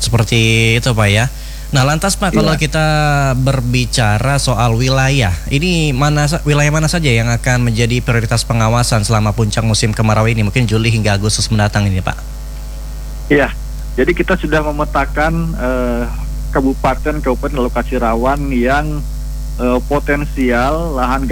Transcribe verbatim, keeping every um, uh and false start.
seperti itu Pak ya. Nah lantas Pak, kalau Iya. kita berbicara soal wilayah, ini mana sa- wilayah mana saja yang akan menjadi prioritas pengawasan selama puncak musim kemarau ini, mungkin Juli hingga Agustus mendatang ini Pak? Iya, jadi kita sudah memetakan eh, kabupaten-kabupaten lokasi rawan yang eh, potensial lahan